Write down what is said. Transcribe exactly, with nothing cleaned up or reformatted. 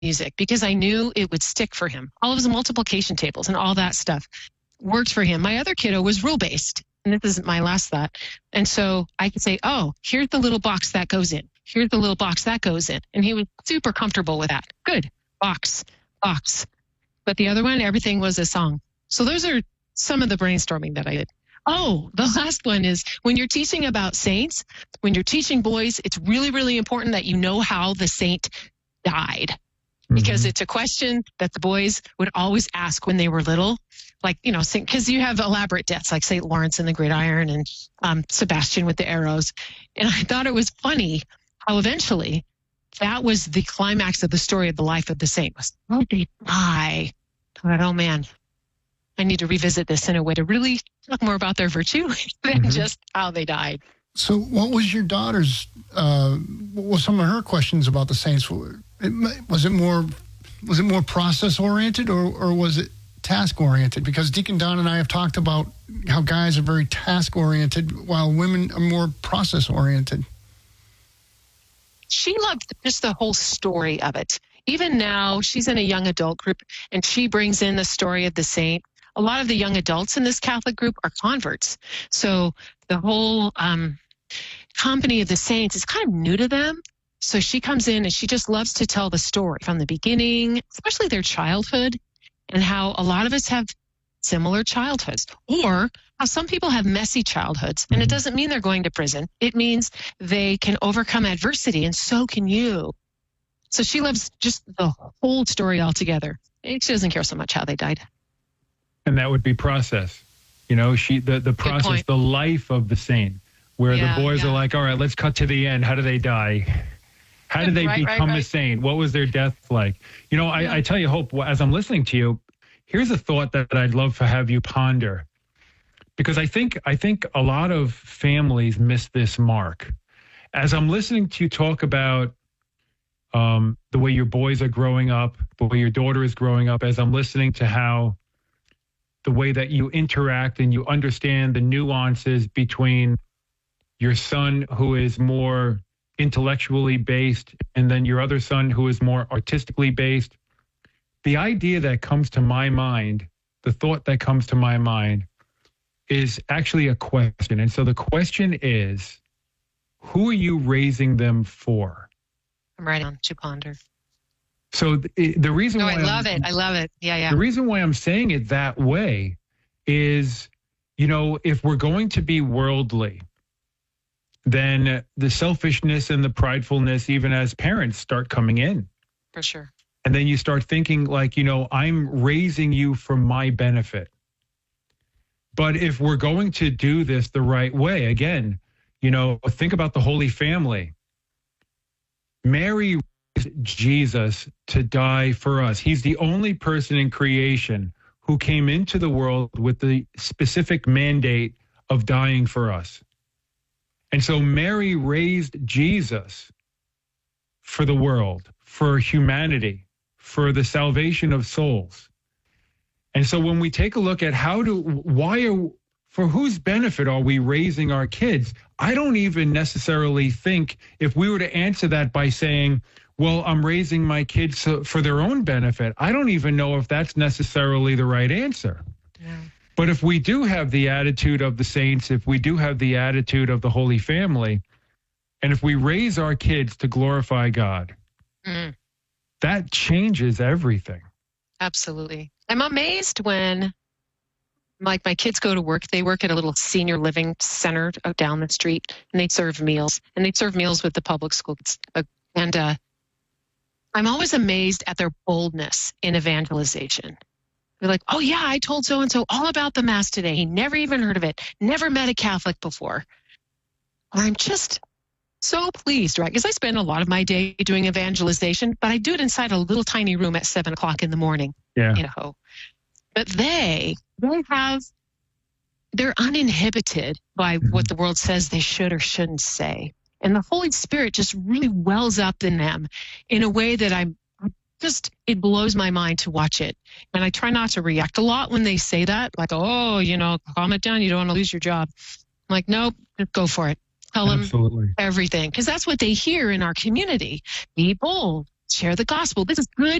music because I knew it would stick for him. All of his multiplication tables and all that stuff worked for him. My other kiddo was rule-based, and this isn't my last thought. And so I could say, oh, here's the little box that goes in. Here's the little box that goes in. And he was super comfortable with that. Good. Box, box. But the other one, everything was a song. So those are some of the brainstorming that I did. Oh, the last one is when you're teaching about saints, when you're teaching boys, it's really, really important that you know how the saint died. Because mm-hmm. it's a question that the boys would always ask when they were little. Like, you know, because you have elaborate deaths like Saint Lawrence and the Gridiron and um, Sebastian with the arrows. And I thought it was funny how eventually that was the climax of the story of the life of the saint. Was, how did they die? I thought, oh, man, I need to revisit this in a way to really talk more about their virtue than mm-hmm. just how they died. So what was your daughter's, uh, what were some of her questions about the saints? Was it more, was it more process oriented or, or was it task oriented? Because Deacon Don and I have talked about how guys are very task oriented while women are more process oriented. She loved just the whole story of it. Even now, she's in a young adult group and she brings in the story of the saint. A lot of the young adults in this Catholic group are converts. So the whole um, company of the saints is kind of new to them. So she comes in and she just loves to tell the story from the beginning, especially their childhood, and how a lot of us have similar childhoods, or how some people have messy childhoods. And it doesn't mean they're going to prison. It means they can overcome adversity, and so can you. So she loves just the whole story altogether. She doesn't care so much how they died. And that would be process. You know, she the, the process, the life of the saint, where yeah, the boys yeah. are like, all right, let's cut to the end. How do they die? How did they right, become right, right. a saint? What was their death like? You know, I, yeah. I tell you, Hope, as I'm listening to you, here's a thought that I'd love to have you ponder. Because I think I think a lot of families miss this mark. As I'm listening to you talk about um, the way your boys are growing up, the way your daughter is growing up, as I'm listening to how the way that you interact and you understand the nuances between your son who is more intellectually based and then your other son who is more artistically based, the idea that comes to my mind, the thought that comes to my mind is actually a question. And so the question is, who are you raising them for? I'm right on to ponder. So the, the reason no, why I love I'm, it. I love it. Yeah, yeah. The reason why I'm saying it that way is, you know, if we're going to be worldly, then the selfishness and the pridefulness, even as parents, start coming in. For sure. And then you start thinking like, you know, I'm raising you for my benefit. But if we're going to do this the right way, again, you know, think about the Holy Family. Mary raised Jesus to die for us. He's the only person in creation who came into the world with the specific mandate of dying for us. And so Mary raised Jesus for the world, for humanity, for the salvation of souls. And so when we take a look at how do, why are, for whose benefit are we raising our kids? I don't even necessarily think if we were to answer that by saying, well, I'm raising my kids for their own benefit, I don't even know if that's necessarily the right answer. Yeah. But if we do have the attitude of the saints, if we do have the attitude of the Holy Family, and if we raise our kids to glorify God, mm. that changes everything. Absolutely. I'm amazed when, like, my kids go to work. They work at a little senior living center down the street, and they serve meals. And they serve meals with the public schools. And uh, I'm always amazed at their boldness in evangelization. They're like, oh, yeah, I told so-and-so all about the Mass today. He never even heard of it, never met a Catholic before. I'm just so pleased, right? Because I spend a lot of my day doing evangelization, but I do it inside a little tiny room at seven o'clock in the morning. Yeah. You know, but they, they have, they're uninhibited by mm-hmm. what the world says they should or shouldn't say. And the Holy Spirit just really wells up in them in a way that I'm just, it blows my mind to watch it. And I try not to react a lot when they say that, like, oh, you know, calm it down. You don't want to lose your job. I'm like, nope, just go for it. Tell them Absolutely. everything. Because that's what they hear in our community. Be bold, share the gospel. This is good